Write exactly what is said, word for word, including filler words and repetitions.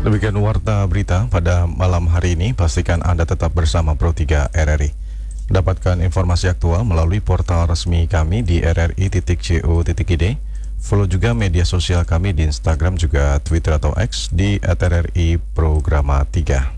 Demikian warta berita pada malam hari ini. Pastikan Anda tetap bersama Pro tiga R R I. Dapatkan informasi aktual melalui portal resmi kami di r r i titik co titik i d. Follow juga media sosial kami di Instagram juga Twitter atau X di at r r i programa tiga.